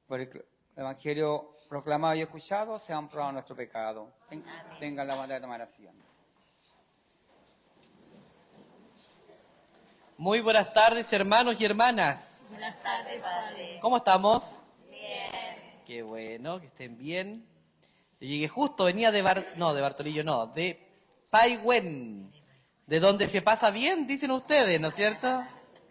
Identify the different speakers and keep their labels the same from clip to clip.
Speaker 1: Por el Evangelio proclamado y escuchado, sean probados nuestro pecado. Tengan la bondad de tomar asiento.
Speaker 2: Muy buenas tardes, hermanos y hermanas.
Speaker 3: Buenas tardes, Padre.
Speaker 2: ¿Cómo estamos?
Speaker 3: Bien.
Speaker 2: Qué bueno, que estén bien. Yo llegué justo, venía de Bartolillo, de Paiwen, de donde se pasa bien, dicen ustedes, ¿no es cierto?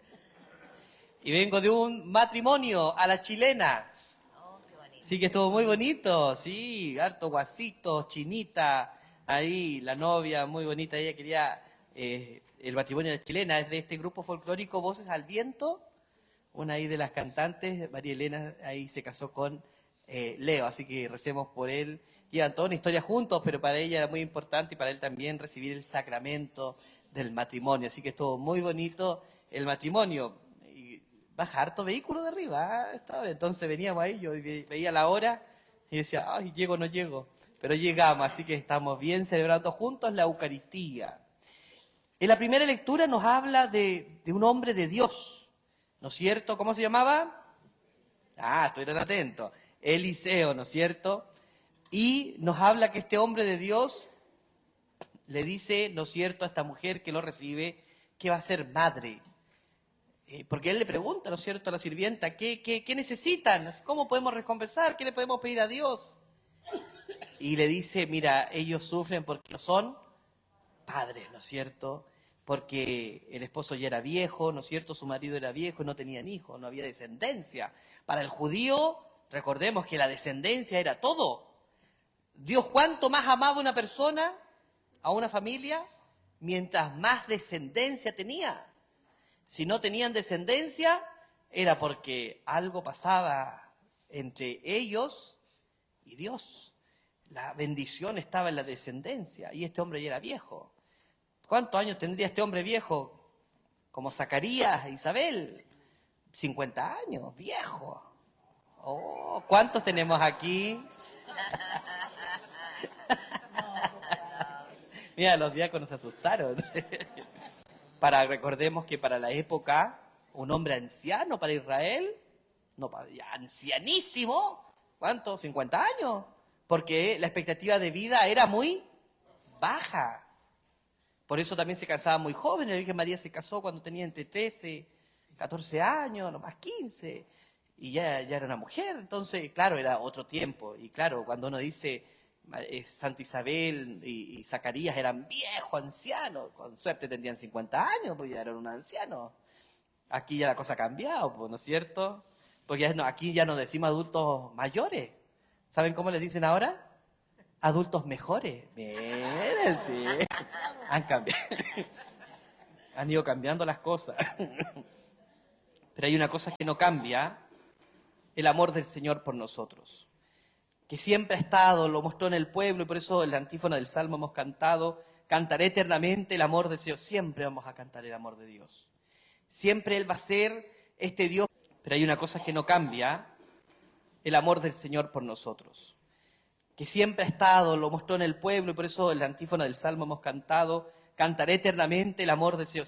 Speaker 2: Y vengo de un matrimonio a la chilena.
Speaker 3: Oh, qué bonito.
Speaker 2: Sí, que estuvo muy bonito, sí, harto guasito, chinita, ahí la novia muy bonita, ella quería el matrimonio de la chilena, es de este grupo folclórico Voces al Viento, una ahí de las cantantes, María Elena, ahí se casó con Leo, así que recemos por él. Llevan toda una historia juntos, pero para ella era muy importante y para él también recibir el sacramento del matrimonio, así que estuvo muy bonito el matrimonio. Y baja harto vehículo de arriba, esta hora. Entonces veníamos ahí, yo veía la hora y decía, ay, llego o no llego, pero llegamos, así que estamos bien celebrando juntos la Eucaristía. En la primera lectura nos habla de un hombre de Dios, ¿no es cierto? ¿Cómo se llamaba? Estuvieron atentos. Eliseo, ¿no es cierto? Y nos habla que este hombre de Dios le dice, ¿no es cierto?, a esta mujer que lo recibe, que va a ser madre. Porque él le pregunta, ¿no es cierto?, a la sirvienta, ¿qué necesitan? ¿Cómo podemos recompensar? ¿Qué le podemos pedir a Dios? Y le dice, mira, ellos sufren porque no son padres, ¿no es cierto? Porque el esposo ya era viejo, ¿no es cierto? Su marido era viejo y no tenían hijos, no había descendencia. Para el judío, recordemos que la descendencia era todo. Dios cuánto más amaba a una persona, a una familia, mientras más descendencia tenía. Si no tenían descendencia, era porque algo pasaba entre ellos y Dios. La bendición estaba en la descendencia y este hombre ya era viejo. ¿Cuántos años tendría este hombre viejo? Como Zacarías e Isabel. 50 años, viejo. Oh, ¿cuántos tenemos aquí? Mira, los diáconos se asustaron. Recordemos que para la época, un hombre anciano para Israel, ya ancianísimo, ¿cuánto? 50 años. Porque la expectativa de vida era muy baja. Por eso también se casaba muy joven. La Virgen María se casó cuando tenía entre 13, 14 años, no más 15. Y ya era una mujer. Entonces, claro, era otro tiempo. Y claro, cuando uno dice Santa Isabel y Zacarías eran viejos, ancianos, con suerte tendrían 50 años, pues ya eran unos ancianos. Aquí ya la cosa ha cambiado, pues, ¿no es cierto? Porque aquí ya no decimos adultos mayores. ¿Saben cómo les dicen ahora? Adultos mejores. Miren, sí. Han cambiado. Han ido cambiando las cosas. Pero hay una cosa que no cambia: el amor del Señor por nosotros. Que siempre ha estado, lo mostró en el pueblo, y por eso en la antífona del Salmo hemos cantado, cantaré eternamente el amor del Señor. Siempre vamos a cantar el amor de Dios. Siempre Él va a ser este Dios. Pero hay una cosa que no cambia: el amor del Señor por nosotros. Que siempre ha estado, lo mostró en el pueblo, y por eso en la antífona del Salmo hemos cantado, cantaré eternamente el amor del Señor.